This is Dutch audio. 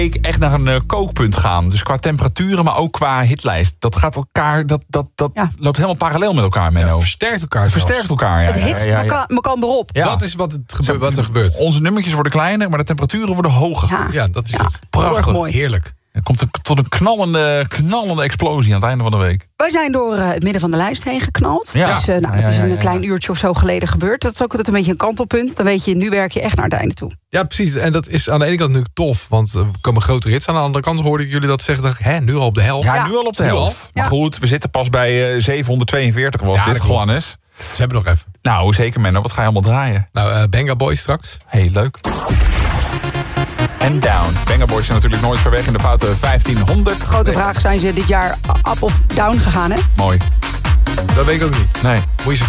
ik echt naar een kookpunt gaan. Dus qua temperaturen, maar ook qua hitlijst. Dat gaat elkaar, dat loopt helemaal parallel met elkaar, Menno. Versterkt elkaar zelfs. Versterkt elkaar, ja. Het hit elkaar erop. Ja. Dat is wat er gebeurt. Onze nummertjes worden kleiner, maar de temperaturen worden hoger. Ja, dat is het. Prachtig. Mooi. Heerlijk. Er komt tot een knallende explosie aan het einde van de week. Wij zijn door het midden van de lijst heen geknald. Ja. Dus dat is een klein uurtje of zo geleden gebeurd. Dat is ook altijd een beetje een kantelpunt. Dan weet je, nu werk je echt naar het einde toe. Ja, precies. En dat is aan de ene kant natuurlijk tof. Want er komen grote hits. Aan de andere kant hoorde ik jullie dat zeggen. Dacht ik, nu al op de helft? Ja, nu al op de helft. Maar goed, we zitten pas bij 742 was dit, Juanes. Ze hebben nog even. Nou, zeker Menno. Wat ga je allemaal draaien? Nou, Benga Boys straks. Heel leuk. En down. Benga Boys zijn natuurlijk nooit ver weg in de foute 1500. Grote vraag, zijn ze dit jaar up of down gegaan, hè? Mooi. Dat weet ik ook niet. Nee. Moet je ze